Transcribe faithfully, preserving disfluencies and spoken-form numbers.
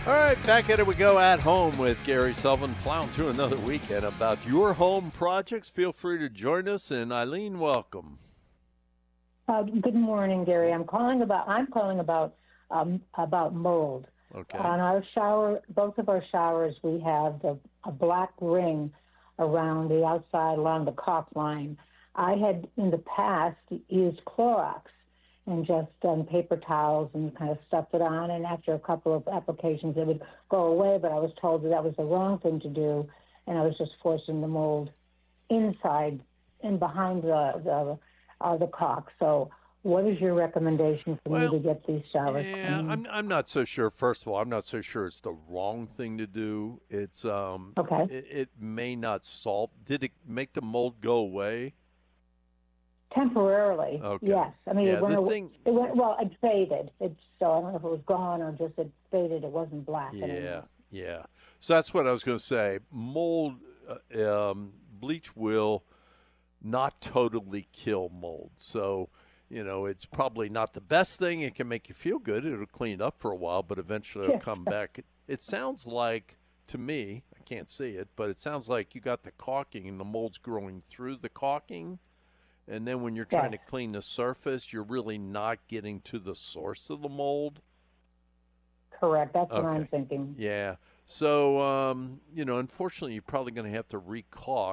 All right, back at it we go at home with Gary Sullivan, plowing through another weekend about your home projects. Feel free to join us, and Eileen, welcome. Uh, good morning, Gary. I'm calling about. I'm calling about um, about mold. Okay. On our shower, both of our showers, we have the, a black ring around the outside along the caulk line. I had in the past used Clorox and just done paper towels and kind of stuffed it on, and after a couple of applications, it would go away, but I was told that that was the wrong thing to do, and I was just forcing the mold inside and behind the the, uh, the caulk. So what is your recommendation for Well, me to get these showers yeah, clean? I'm I'm not so sure. First of all, I'm not so sure it's the wrong thing to do. It's um, Okay. it, it may not solve. Did it make the mold go away? Temporarily, Okay. yes. I mean, Yeah, it went, the aw- thing- it went, well, it faded. It's so I don't know if it was gone or just it faded. It wasn't black Yeah, anymore. yeah. So that's what I was going to say. Mold, uh, um, bleach will not totally kill mold. So, you know, it's probably not the best thing. It can make you feel good. It'll clean it up for a while, but eventually it'll Yeah. come back. It, it sounds like, to me, I can't see it, but it sounds like you got the caulking and the mold's growing through the caulking. And then when you're trying Yes. to clean the surface, you're really not getting to the source of the mold. Correct. That's what I'm Okay. thinking. Yeah. So, um, you know, unfortunately, you're probably going to have to re-caulk